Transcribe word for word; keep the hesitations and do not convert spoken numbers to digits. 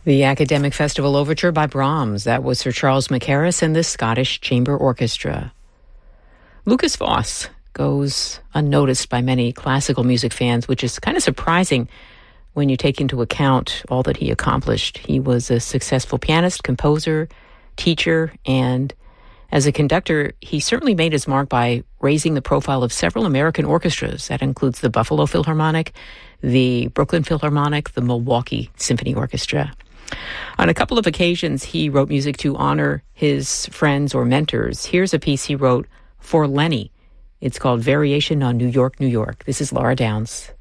The Academic Festival Overture by Brahms. That was for Charles Mackerras and the Scottish Chamber Orchestra. Lukas Foss goes unnoticed by many classical music fans, which is kind of surprising when you take into account all that he accomplished. He was a successful pianist, composer, teacher, and as a conductor, he certainly made his mark by raising the profile of several American orchestras. That includes the Buffalo Philharmonic, the Brooklyn Philharmonic, the Milwaukee Symphony Orchestra. On a couple of occasions, he wrote music to honor his friends or mentors. Here's a piece he wrote for Lenny. It's called Variation on New York, New York. This is Laura Downs.